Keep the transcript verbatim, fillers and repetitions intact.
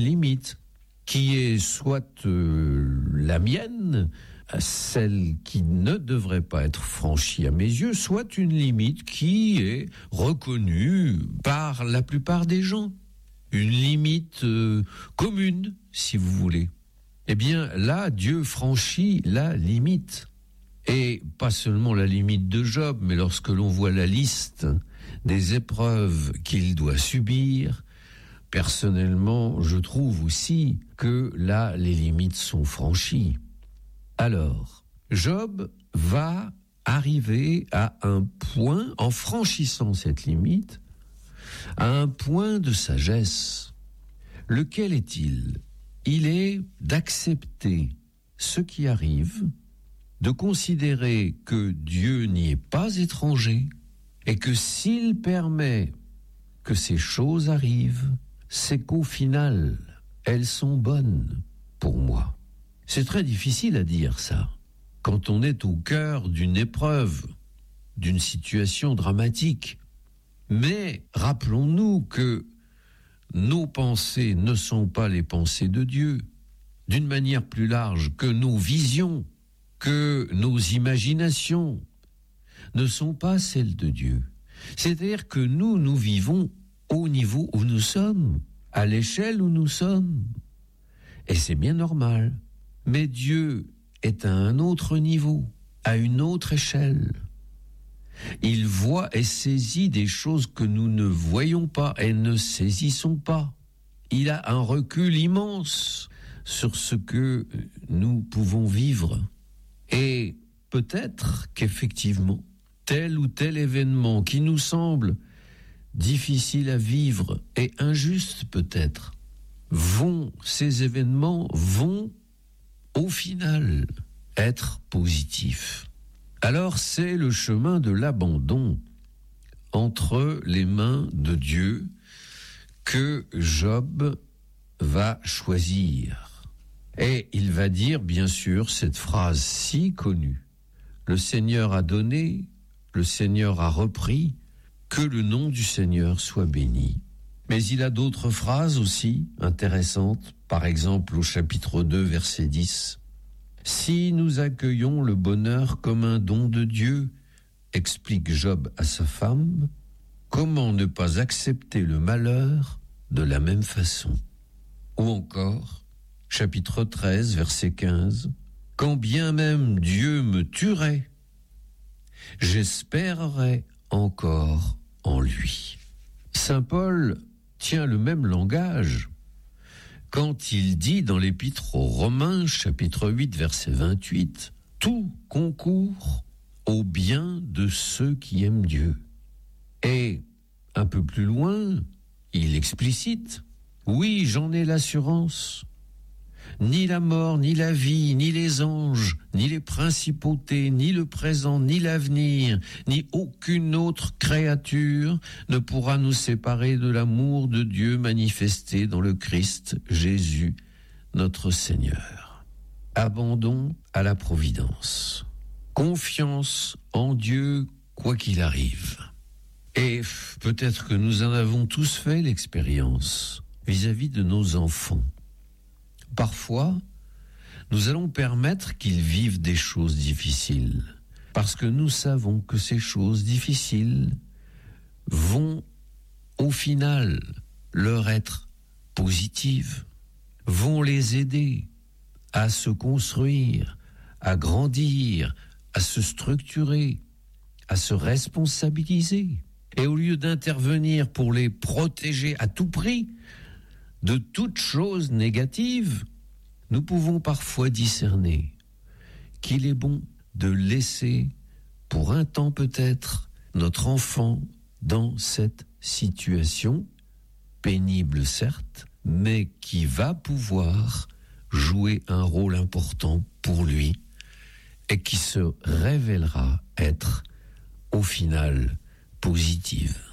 limite qui est soit euh, la mienne, celle qui ne devrait pas être franchie à mes yeux, soit une limite qui est reconnue par la plupart des gens. Une limite euh, commune, si vous voulez. Eh bien, là, Dieu franchit la limite. Et pas seulement la limite de Job, mais lorsque l'on voit la liste des épreuves qu'il doit subir, personnellement, je trouve aussi que là, les limites sont franchies. Alors, Job va arriver à un point, en franchissant cette limite, à un point de sagesse. Lequel est-il ? Il est d'accepter ce qui arrive, de considérer que Dieu n'y est pas étranger et que s'il permet que ces choses arrivent, c'est qu'au final, elles sont bonnes pour moi. C'est très difficile à dire ça, quand on est au cœur d'une épreuve, d'une situation dramatique. Mais rappelons-nous que nos pensées ne sont pas les pensées de Dieu, d'une manière plus large que nos visions, que nos imaginations ne sont pas celles de Dieu. C'est-à-dire que nous, nous vivons au niveau où nous sommes, à l'échelle où nous sommes. Et c'est bien normal. Mais Dieu est à un autre niveau, à une autre échelle. Il voit et saisit des choses que nous ne voyons pas et ne saisissons pas. Il a un recul immense sur ce que nous pouvons vivre. Et peut-être qu'effectivement, tel ou tel événement qui nous semble difficile à vivre et injuste peut-être, vont, ces événements vont au final être positifs. Alors c'est le chemin de l'abandon entre les mains de Dieu que Job va choisir. Et il va dire bien sûr cette phrase si connue. Le Seigneur a donné, le Seigneur a repris, que le nom du Seigneur soit béni. Mais il a d'autres phrases aussi intéressantes, par exemple au chapitre deux, verset dix. Si nous accueillons le bonheur comme un don de Dieu, explique Job à sa femme, comment ne pas accepter le malheur de la même façon? Ou encore, chapitre treize, verset quinze, quand bien même Dieu me tuerait, j'espérerais encore en lui. Saint Paul tient le même langage quand il dit dans l'Épître aux Romains, chapitre huit, verset vingt-huit, « Tout concourt au bien de ceux qui aiment Dieu. » Et un peu plus loin, il explicite, « Oui, j'en ai l'assurance. Ni la mort, ni la vie, ni les anges, ni les principautés, ni le présent, ni l'avenir, ni aucune autre créature ne pourra nous séparer de l'amour de Dieu manifesté dans le Christ Jésus, notre Seigneur. » Abandon à la providence. Confiance en Dieu, quoi qu'il arrive. Et peut-être que nous en avons tous fait l'expérience vis-à-vis de nos enfants. Parfois, nous allons permettre qu'ils vivent des choses difficiles, parce que nous savons que ces choses difficiles vont, au final, leur être positives, vont les aider à se construire, à grandir, à se structurer, à se responsabiliser. Et au lieu d'intervenir pour les protéger à tout prix de toute chose négative, nous pouvons parfois discerner qu'il est bon de laisser, pour un temps peut-être, notre enfant dans cette situation, pénible certes, mais qui va pouvoir jouer un rôle important pour lui et qui se révélera être, au final, positive.